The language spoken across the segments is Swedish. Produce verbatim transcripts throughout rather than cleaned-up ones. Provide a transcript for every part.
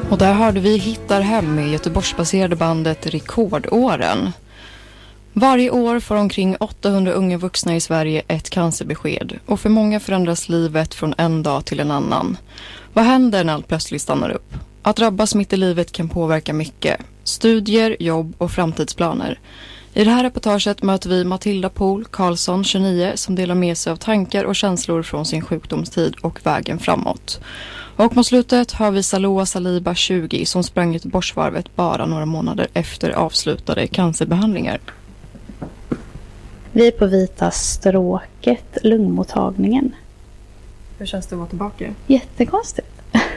Och där hörde vi Hittar hem med Göteborgsbaserade bandet Rekordåren. Varje år får omkring åttahundra unga vuxna i Sverige ett cancerbesked. Och för många förändras livet från en dag till en annan. Vad händer när allt plötsligt stannar upp? Att drabbas mitt i livet kan påverka mycket. Studier, jobb och framtidsplaner. I det här reportaget möter vi Matilda Pohl Karlsson, tjugonio, som delar med sig av tankar och känslor från sin sjukdomstid och vägen framåt. Och mot slutet har vi Saloa Saliba, tjugo, som sprang Göteborgsvarvet bara några månader efter avslutade cancerbehandlingar. Vi är på Vita stråket, lungmottagningen. Hur känns det att vara tillbaka? Jättekonstigt.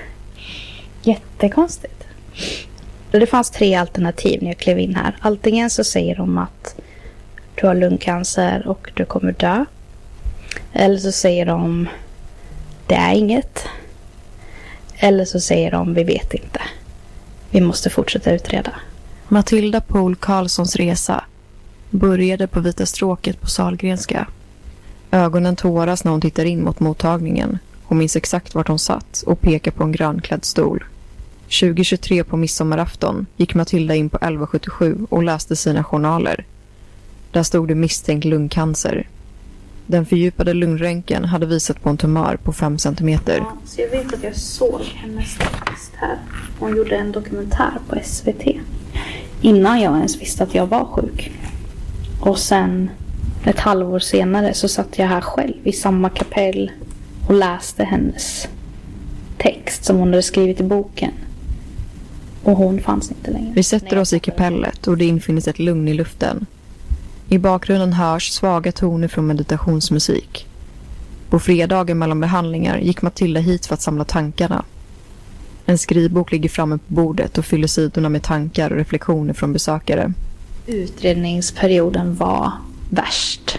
Jättekonstigt. Det fanns tre alternativ när jag klev in här. Antingen så säger de att du har lungcancer och du kommer dö. Eller så säger de det är inget. Eller så säger de vi vet inte. Vi måste fortsätta utreda. Matilda Pohl Karlssons resa började på Vita stråket på Sahlgrenska. Ögonen tåras när hon tittar in mot mottagningen. Hon minns exakt vart hon satt och pekar på en grönklädd stol. tjugo tjugotre på midsommarafton gick Matilda in på elva sjuttiosju och läste sina journaler. Där stod det misstänkt lungcancer. Den fördjupade lungröntgen hade visat på en tumör på fem centimeter. Ja, så jag vet att jag såg hennes text här. Hon gjorde en dokumentär på S V T. Innan jag ens visste att jag var sjuk. Och sen ett halvår senare så satt jag här själv i samma kapell och läste hennes text som hon hade skrivit i boken. Och hon fanns inte längre. Vi sätter oss i kapellet och det infinner sig ett lugn i luften. I bakgrunden hörs svaga toner från meditationsmusik. På fredagen mellan behandlingar gick Matilda hit för att samla tankarna. En skrivbok ligger framme på bordet och fyller sidorna med tankar och reflektioner från besökare. Utredningsperioden var värst.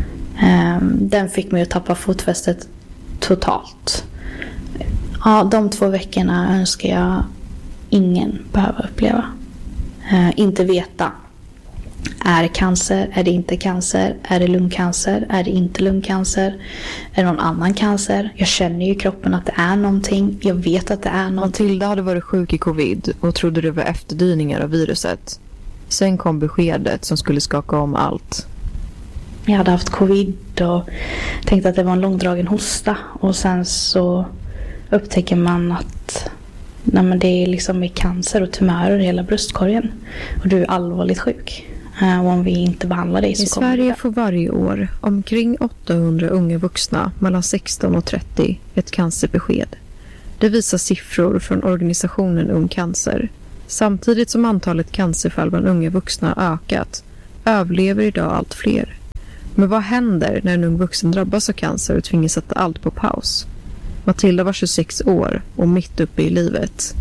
Den fick mig att tappa fotfästet totalt. Ja, de två veckorna önskar jag ingen behöver uppleva. Inte veta. Är det cancer? Är det inte cancer? Är det lungcancer? Är det inte lungcancer? Är det någon annan cancer? Jag känner ju i kroppen att det är någonting. Jag vet att det är någonting. Matilda hade varit sjuk i covid och trodde det var efterdyningar av viruset. Sen kom beskedet som skulle skaka om allt. Jag hade haft covid och tänkte att det var en långdragen hosta. Och sen så upptäcker man att nej, men det är liksom cancer och tumörer i hela bröstkorgen. Och du är allvarligt sjuk. Och om vi inte behandlar dig så I kommer Sverige det. får varje år omkring åttahundra unga vuxna mellan sexton och trettio ett cancerbesked. Det visar siffror från organisationen Ung Cancer. Samtidigt som antalet cancerfall bland unga vuxna har ökat, överlever idag allt fler. Men vad händer när en ung vuxen drabbas av cancer och tvingas sätta allt på paus? Matilda var tjugosex år och mitt uppe i livet.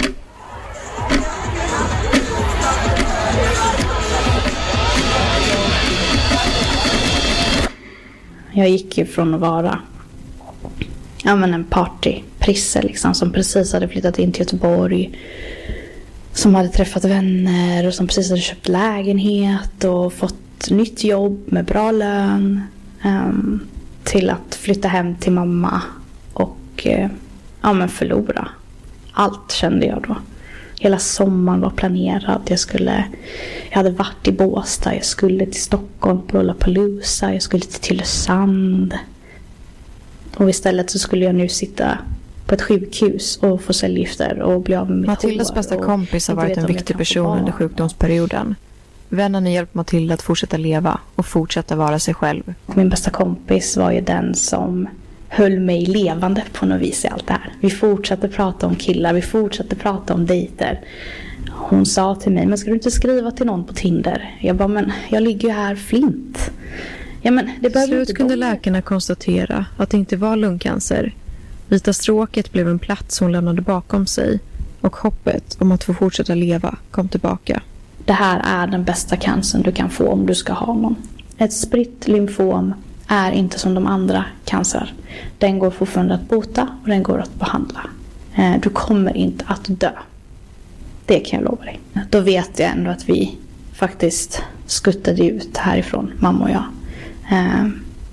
Jag gick ju från att vara ja, men en partyprisse liksom, som precis hade flyttat in till Göteborg. Som hade träffat vänner och som precis hade köpt lägenhet och fått nytt jobb med bra lön. Um, till att flytta hem till mamma och uh, ja, men förlora. Allt kände jag då. Hela sommaren var planerad. Jag, skulle, jag hade varit i Båstad. Jag skulle till Stockholm på Lollapalooza. Jag skulle till Tylösand. Och istället så skulle jag nu sitta på ett sjukhus och få cellgifter och bli av med mitt Matildas hår. bästa kompis har varit en viktig person under sjukdomsperioden. Vännen har hjälpt Matilda att fortsätta leva och fortsätta vara sig själv. Min bästa kompis var ju den som höll mig levande på något vis i allt det här. Vi fortsatte prata om killar, vi fortsatte prata om dejter. Hon sa till mig, men ska du inte skriva till någon på Tinder? Jag bara, men jag ligger ju här flint. Ja, men det Till slut kunde läkarna konstatera att det inte var lungcancer. Vita stråket blev en plats hon lämnade bakom sig och hoppet om att få fortsätta leva kom tillbaka. Det här är den bästa cancern du kan få om du ska ha någon. Ett spritt lymfom är inte som de andra cancer. Den går fortfarande att bota och den går att behandla. Du kommer inte att dö. Det kan jag lova dig. Då vet jag ändå att vi faktiskt skuttade ut härifrån, mamma och jag.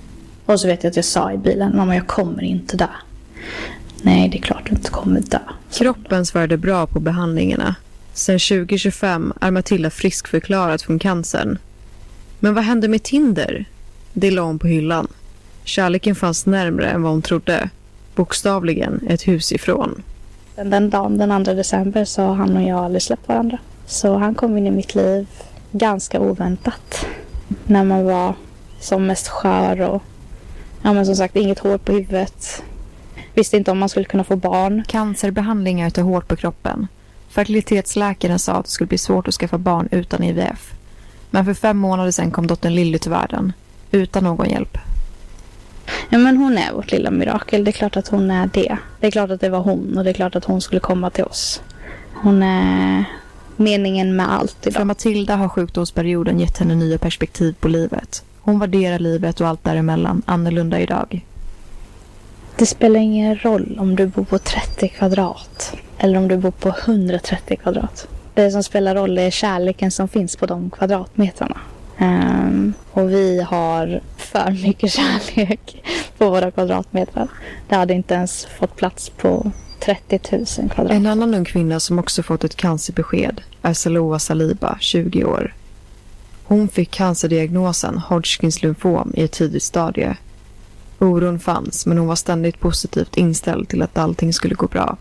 Och så vet jag att jag sa i bilen, mamma, jag kommer inte dö. Nej, det är klart du inte kommer dö. Kroppen svarade bra på behandlingarna. Sen tjugo tjugofem är Matilda friskförklarad från cancern. Men vad hände med Tinder? Det la hon på hyllan. Kärleken fanns närmare än vad hon trodde. Bokstavligen ett hus ifrån. Den dagen, den andra december, så har han och jag aldrig släppt varandra. Så han kom in i mitt liv ganska oväntat. När man var som mest skör och ja, men som sagt inget hår på huvudet. Visste inte om man skulle kunna få barn. Cancerbehandlingar tar hårt på kroppen. Fertilitetsläkaren sa att det skulle bli svårt att skaffa barn utan I V F. Men för fem månader sedan kom dottern Lilly till världen. Utan någon hjälp. Ja, men hon är vårt lilla mirakel. Det är klart att hon är det. Det är klart att det var hon och det är klart att hon skulle komma till oss. Hon är meningen med allt idag. För Matilda har sjukdomsperioden gett henne nya perspektiv på livet. Hon värderar livet och allt däremellan annorlunda idag. Det spelar ingen roll om du bor på trettio kvadrat eller om du bor på hundratrettio kvadrat. Det som spelar roll är kärleken som finns på de kvadratmetrarna. Um, och vi har för mycket kärlek på våra kvadratmetrar. Det hade inte ens fått plats på trettio tusen kvadrat. En annan ung kvinna som också fått ett cancerbesked är Saloua Saliba, tjugo år. Hon fick cancerdiagnosen Hodgkins lymfom i ett tidigt stadie. Oron fanns, men hon var ständigt positivt inställd till att allting skulle gå bra.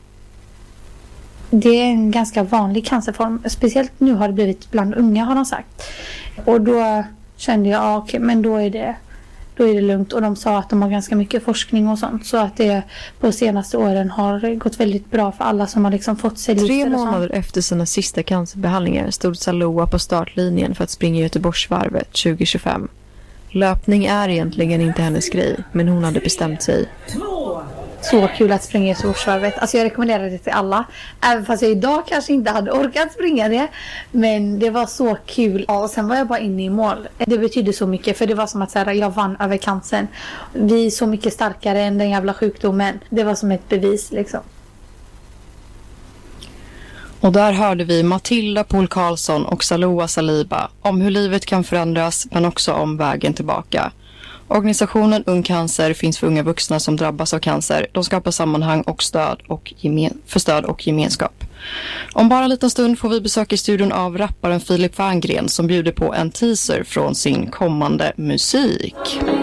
Det är en ganska vanlig cancerform. Speciellt nu har det blivit bland unga, har de sagt. Och då kände jag, ja, okej, men då är det då är det lugnt. Och de sa att de har ganska mycket forskning och sånt. Så att det på senaste åren har gått väldigt bra för alla som har liksom fått sig Tre månader efter sina sista cancerbehandlingar stod Saloua på startlinjen för att springa Göteborgsvarvet tjugo tjugofem. Löpning är egentligen inte hennes grej, men hon hade bestämt sig. Så kul att springa Göteborgsvarvet. Alltså jag rekommenderar det till alla. Även fast jag idag kanske inte hade orkat springa det. Men det var så kul. Ja, och sen var jag bara inne i mål. Det betydde så mycket. För det var som att så här, jag vann över cancern. Vi är så mycket starkare än den jävla sjukdomen. Det var som ett bevis liksom. Och där hörde vi Matilda Poul Karlsson och Saloua Saliba om hur livet kan förändras, men också om vägen tillbaka. Organisationen Ung Cancer finns för unga vuxna som drabbas av cancer. De skapar sammanhang och stöd och gemen- för stöd och gemenskap. Om bara en liten stund får vi besöka i studion av rapparen Filip Ferngren som bjuder på en teaser från sin kommande musik.